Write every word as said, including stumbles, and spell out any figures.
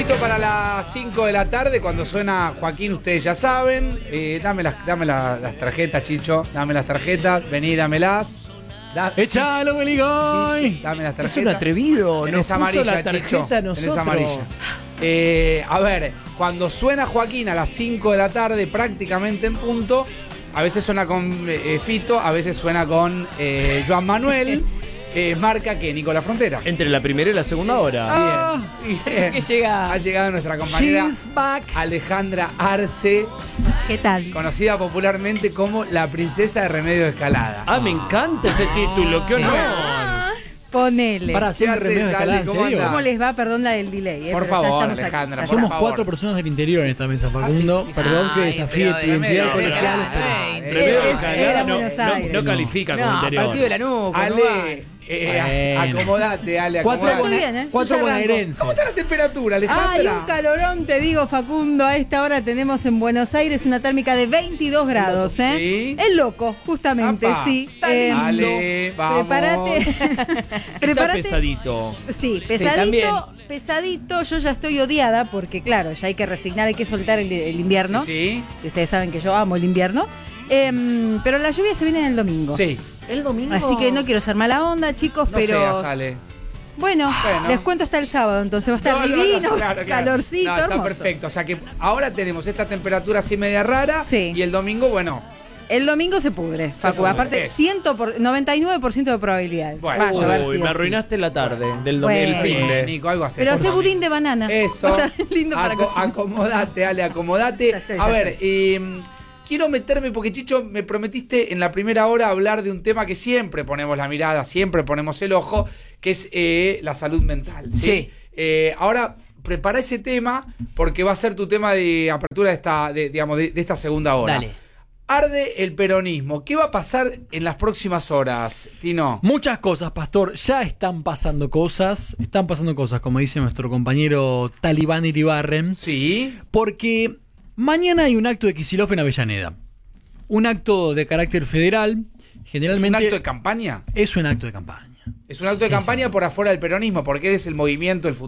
Minutito para las cinco de la tarde, cuando suena Joaquín, ustedes ya saben. Eh, dame las, dame la, las tarjetas, Chicho. Dame las tarjetas. Vení, dámelas. Da, ¡Echalo, Beligoy! Dame las tarjetas. Es un atrevido. Tenés Nos amarilla, puso la tarjeta Chicho. a nosotros. Tenés amarilla. Eh, a ver, cuando suena Joaquín a las cinco de la tarde, prácticamente en punto, a veces suena con eh, Fito, a veces suena con eh, Joan Manuel. Eh, marca que Nicolás Frontera. Entre la primera y la segunda hora. Ah, bien, bien. Que llega. Ha llegado nuestra compañera She's back. Alejandra Arce, ¿Qué tal? conocida popularmente como la princesa de Remedio de Escalada. Ah, me encanta ese título. ¡Qué honor! Ah, ponele. Para ¿Qué hacer haces, remedio de Ale? escalada, ¿en ¿Cómo serio? andás? ¿Cómo les va? Perdón la del delay. Eh, Por pero ya favor, estamos aquí, Alejandra, ya por Somos favor. cuatro personas del interior en esta mesa, Facundo. sí, sí. Perdón que Ay, desafíe pero tu identidad Remedio de coloquial. Escalada, pero- eh. Remedio de Es- Escalada era no, Buenos no- Aires. no califica como No, interior. partido de la nuca. Ale, eh, Bueno. acomodate, Ale, Cuatro, acomodate. Estoy bona- bien, ¿eh? cuatro Yo ya arranco. bonaerenses. ¿Cómo está la temperatura, Alejandra? Ay, un calorón, te digo, Facundo. A esta hora tenemos en Buenos Aires una térmica de veintidós grados, ¿eh? Sí. Es loco, justamente, Apa. sí. Está Eh, lindo. Ale, vamos. Prepárate. Está Prepárate. pesadito. Sí, también. pesadito, pesadito. Yo ya estoy odiada porque, claro, ya hay que resignar, hay que soltar el, el invierno. Sí, Y ustedes saben que yo amo el invierno. Em, pero la lluvia se viene el domingo. sí. El domingo. Así que no quiero ser mala onda, chicos, No pero. seas, Ale. Bueno, Bueno. les cuento hasta el sábado, entonces va a estar No, no, no, divino, claro, claro. calorcito, No, está hermoso. perfecto. O sea que ahora tenemos esta temperatura así media rara. Sí. Y el domingo, bueno. El domingo se pudre, Facu. pudre. Aparte, Eso. cien por, noventa y nueve por ciento de probabilidades. Bueno. Va a llover Uy, sí o me sí. arruinaste la tarde del Bueno. domingo, el fin de. Nico, algo así. Pero hace budín de banana. Eso. O sea, lindo para Aco- cocinar. acomodate, Ale, acomodate. Ya estoy, A ya ver, estoy. eh, quiero meterme porque, Chicho, me prometiste en la primera hora hablar de un tema que siempre ponemos la mirada, siempre ponemos el ojo, que es eh, la salud mental. ¿sí? Sí. Eh, ahora, prepara ese tema porque va a ser tu tema de apertura de esta, de, digamos, de, de esta segunda hora. Dale. Arde el peronismo. ¿Qué va a pasar en las próximas horas, Tino? Muchas cosas, Pastor. Ya están pasando cosas. Están pasando cosas, como dice nuestro compañero Talibán Iribarren. Sí. Porque mañana hay un acto de Kicillof en Avellaneda. Un acto de carácter federal. ¿Es Generalmente un acto de campaña? es un acto de campaña. Es un acto de Sí, campaña sí. por afuera del peronismo, porque eres el movimiento, el futuro.